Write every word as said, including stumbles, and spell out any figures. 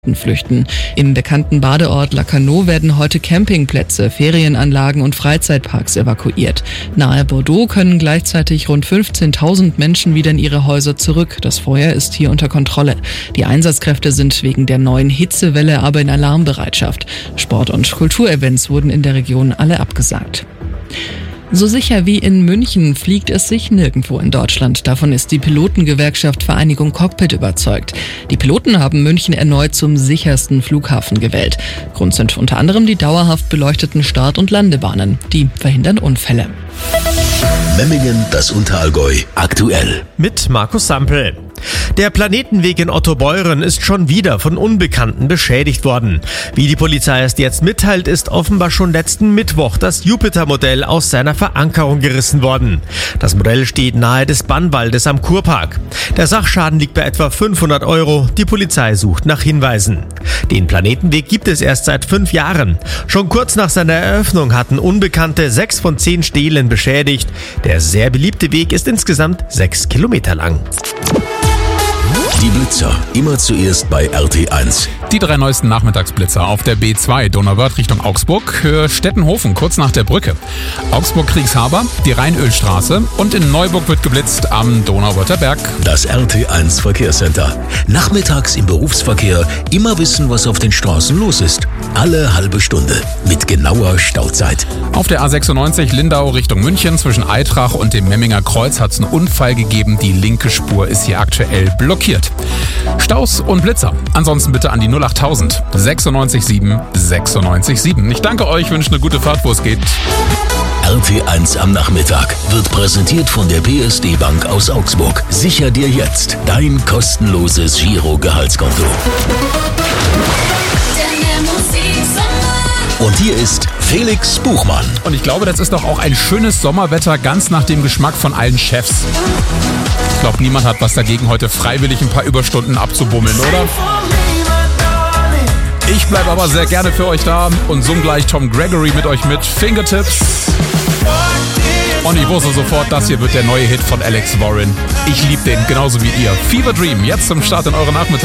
flüchten. Im bekannten Badeort Lacanau werden heute Campingplätze, Ferienanlagen und Freizeitparks evakuiert. Nahe Bordeaux können gleichzeitig rund fünfzehntausend Menschen wieder in ihre Häuser zurück. Das Feuer ist hier unter Kontrolle. Die Einsatzkräfte sind wegen der neuen Hitzewelle aber in Alarmbereitschaft. Sport- und Kulturevents wurden in der Region alle abgesagt. So sicher wie in München fliegt es sich nirgendwo in Deutschland. Davon ist die Pilotengewerkschaft Vereinigung Cockpit überzeugt. Die Piloten haben München erneut zum sichersten Flughafen gewählt. Grund sind unter anderem die dauerhaft beleuchteten Start- und Landebahnen. Die verhindern Unfälle. Memmingen, das Unterallgäu, aktuell. Mit Markus Sampel. Der Planetenweg in Ottobeuren ist schon wieder von Unbekannten beschädigt worden. Wie die Polizei es jetzt mitteilt, ist offenbar schon letzten Mittwoch das Jupiter-Modell aus seiner Verankerung gerissen worden. Das Modell steht nahe des Bannwaldes am Kurpark. Der Sachschaden liegt bei etwa fünfhundert Euro. Die Polizei sucht nach Hinweisen. Den Planetenweg gibt es erst seit fünf Jahren. Schon kurz nach seiner Eröffnung hatten Unbekannte sechs von zehn Stelen beschädigt. Der sehr beliebte Weg ist insgesamt sechs Kilometer lang. Die Blitzer, immer zuerst bei R T eins. Die drei neuesten Nachmittagsblitzer auf der B zwei Donauwörth Richtung Augsburg, Stettenhofen kurz nach der Brücke, Augsburg-Kriegshaber, die Rheinölstraße und in Neuburg wird geblitzt am Donauwörther Berg. Das R T eins Verkehrscenter. Nachmittags im Berufsverkehr immer wissen, was auf den Straßen los ist. Alle halbe Stunde mit genauer Stauzeit. Auf der A sechsundneunzig Lindau Richtung München zwischen Eitrach und dem Memminger Kreuz hat es einen Unfall gegeben. Die linke Spur ist hier aktuell blockiert. Staus und Blitzer. Ansonsten bitte an die null achttausend sechsundneunzig sieben sechsundneunzig sieben. Ich danke euch, wünsche eine gute Fahrt, wo es geht. R T eins am Nachmittag wird präsentiert von der P S D Bank aus Augsburg. Sicher dir jetzt dein kostenloses Giro-Gehaltskonto. Und hier ist Felix Buchmann. Und ich glaube, das ist doch auch ein schönes Sommerwetter, ganz nach dem Geschmack von allen Chefs. Ich glaube, niemand hat was dagegen, heute freiwillig ein paar Überstunden abzubummeln, oder? Ich bleibe aber sehr gerne für euch da und summ gleich Tom Gregory mit euch mit. Fingertips. Und ich wusste sofort, das hier wird der neue Hit von Alex Warren. Ich liebe den, genauso wie ihr. Fever Dream, jetzt zum Start in eure Nachmittag.